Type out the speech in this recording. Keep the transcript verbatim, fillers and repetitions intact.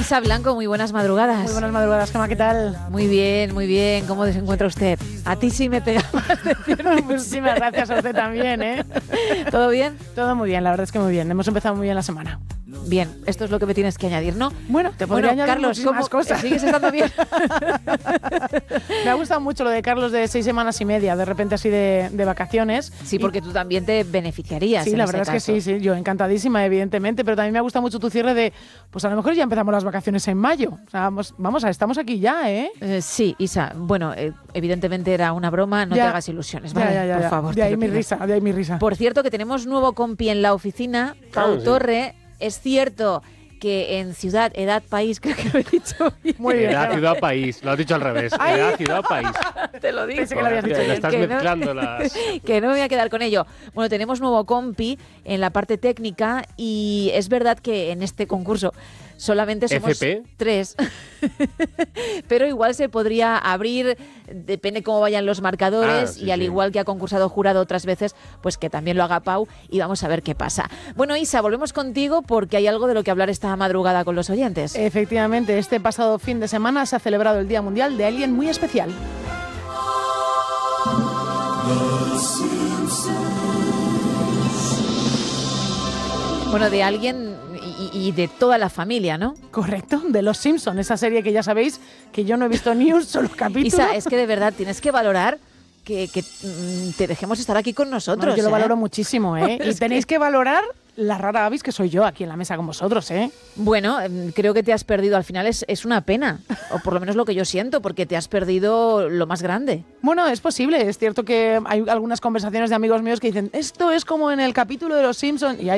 Isa Blanco, muy buenas madrugadas. Muy buenas madrugadas, Gemma, ¿qué tal? Muy bien, muy bien. ¿Cómo se encuentra usted? A ti sí me pega más decirlo. Muchísimas gracias a usted también, ¿eh? ¿Todo bien? Todo muy bien, la verdad es que muy bien. Hemos empezado muy bien la semana. Bien, esto es lo que me tienes que añadir, ¿no? Bueno, te podría bueno, añadir Carlos, ¿cómo más cosas. ¿Sigues estando bien? Me ha gustado mucho lo de Carlos de seis semanas y media, de repente así de, de vacaciones. Sí, porque y... tú también te beneficiarías. Sí, en la ese verdad caso. es que sí, sí, yo encantadísima, evidentemente, pero también me ha gustado mucho tu cierre de, pues a lo mejor ya empezamos las vacaciones en mayo. O sea, vamos, vamos a, estamos aquí ya, ¿eh? eh sí, Isa, bueno, eh, evidentemente era una broma, no ya, te hagas ilusiones, ¿vale? Ya, ya, ya, por ya. favor. De ahí mi risa, de ahí mi risa. Por cierto, que tenemos nuevo compi en la oficina, Pau oh, sí. Torre. Es cierto que en ciudad, edad, país, creo que lo he dicho bien. Muy bien. Edad, ciudad, país. Lo has dicho al revés. Ay. Edad, ciudad, país. Te lo digo. Pensé que lo habías dicho Te bien. estás que mezclando no, las... Que no me voy a quedar con ello. Bueno, tenemos nuevo compi en la parte técnica y es verdad que en este concurso solamente somos F P tres. Pero igual se podría abrir, depende cómo vayan los marcadores, ah, sí, y al sí. igual que ha concursado jurado otras veces, pues que también lo haga Pau y vamos a ver qué pasa. Bueno, Isa, volvemos contigo porque hay algo de lo que hablar esta madrugada con los oyentes. Efectivamente, este pasado fin de semana se ha celebrado el Día Mundial de alguien muy especial. Bueno, de alguien y, y de toda la familia, ¿no? Correcto, de Los Simpson, esa serie que ya sabéis que yo no he visto ni un solo capítulo. Isa, es que de verdad tienes que valorar que, que mm, te dejemos estar aquí con nosotros. Bueno, yo lo ¿eh? valoro muchísimo, ¿eh? Y Es tenéis que... que valorar la rara avis que soy yo aquí en la mesa con vosotros, ¿eh? Bueno, creo que te has perdido, al final es, es una pena, o por lo menos lo que yo siento, porque te has perdido lo más grande. Bueno, es posible, es cierto que hay algunas conversaciones de amigos míos que dicen, esto es como en el capítulo de Los Simpson, y hay